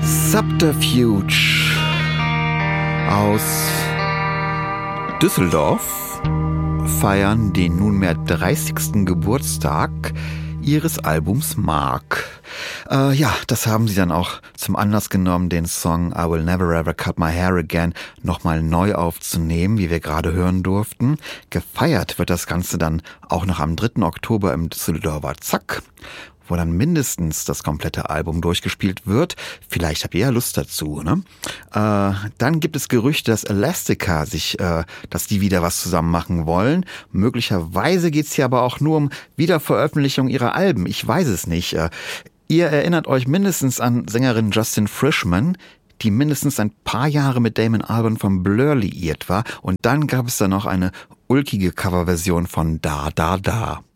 Subterfuge aus Düsseldorf feiern den nunmehr 30. Geburtstag ihres Albums Mark. Ja, das haben sie dann auch zum Anlass genommen, den Song I Will Never Ever Cut My Hair Again nochmal neu aufzunehmen, wie wir gerade hören durften. Gefeiert wird das Ganze dann auch noch am 3. Oktober im Düsseldorfer Zack, wo dann mindestens das komplette Album durchgespielt wird. Vielleicht habt ihr ja Lust dazu, ne? Dann gibt es Gerüchte, dass Elastica dass die wieder was zusammen machen wollen. Möglicherweise geht's hier aber auch nur um Wiederveröffentlichung ihrer Alben. Ich weiß es nicht. Ihr erinnert euch mindestens an Sängerin Justin Frischmann, die mindestens ein paar Jahre mit Damon Albarn von Blur liiert war. Und dann gab es da noch eine ulkige Coverversion von Da Da Da.